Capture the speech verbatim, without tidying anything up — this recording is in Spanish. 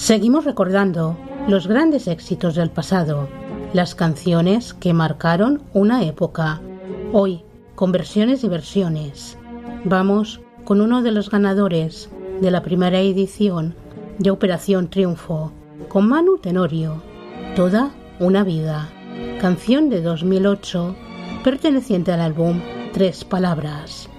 Seguimos recordando los grandes éxitos del pasado, las canciones que marcaron una época. Hoy, con versiones y versiones. Vamos con uno de los ganadores de la primera edición de Operación Triunfo, con Manu Tenorio, Toda una vida, canción de dos mil ocho, perteneciente al álbum Tres Palabras.